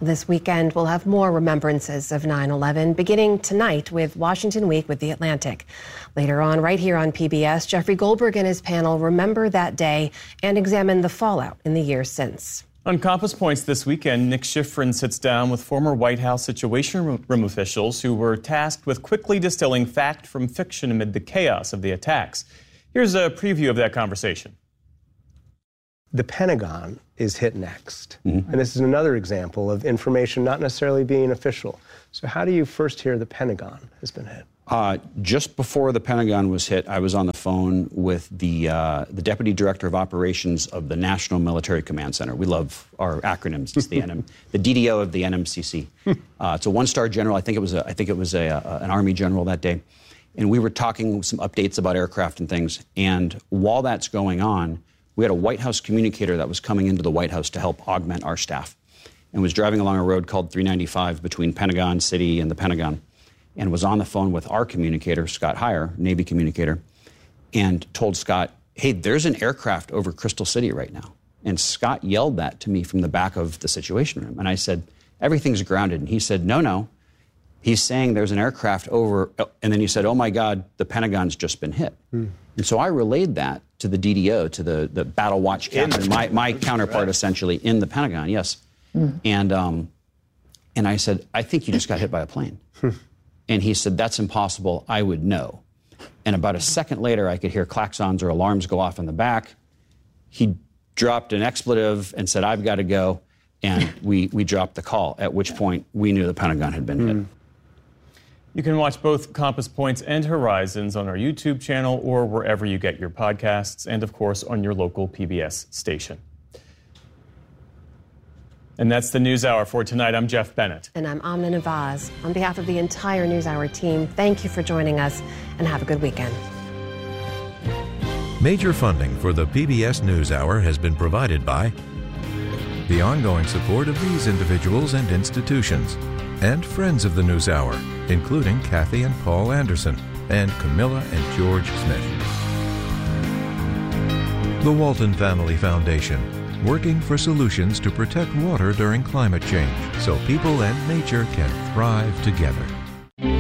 This weekend, we'll have more remembrances of 9/11, beginning tonight with Washington Week with The Atlantic. Later on, right here on PBS, Jeffrey Goldberg and his panel remember that day and examine the fallout in the years since. On Compass Points this weekend, Nick Schifrin sits down with former White House Situation Room officials who were tasked with quickly distilling fact from fiction amid the chaos of the attacks. Here's a preview of that conversation. The Pentagon is hit next. And this is another example of information not necessarily being official. So how do you first hear the Pentagon has been hit? Just before the Pentagon was hit, I was on the phone with the Deputy Director of Operations of the National Military Command Center. We love our acronyms. It's the DDO of the NMCC. It's a one-star general. I think it was an Army general that day. And we were talking some updates about aircraft and things. And while that's going on, we had a White House communicator that was coming into the White House to help augment our staff and was driving along a road called 395 between Pentagon City and the Pentagon and was on the phone with our communicator, Scott Heyer, Navy communicator, and told Scott, hey, there's an aircraft over Crystal City right now. And Scott yelled that to me from the back of the Situation Room. And I said, everything's grounded. And he said, no. He's saying there's an aircraft over, and then he said, oh my God, the Pentagon's just been hit. And so I relayed that to the DDO, to the Battle Watch captain, my counterpart essentially in the Pentagon, yes. And I said, I think you just got hit by a plane. And he said, that's impossible, I would know. And about a second later, I could hear klaxons or alarms go off in the back. He dropped an expletive and said, I've got to go. And we dropped the call, at which point we knew the Pentagon had been hit. You can watch both Compass Points and Horizons on our YouTube channel or wherever you get your podcasts, and of course on your local PBS station. And that's the NewsHour for tonight. I'm Jeff Bennett. And I'm Amna Nawaz. On behalf of the entire NewsHour team, thank you for joining us and have a good weekend. Major funding for the PBS NewsHour has been provided by the ongoing support of these individuals and institutions, and friends of the NewsHour, including Kathy and Paul Anderson, and Camilla and George Smith. The Walton Family Foundation, working for solutions to protect water during climate change so people and nature can thrive together.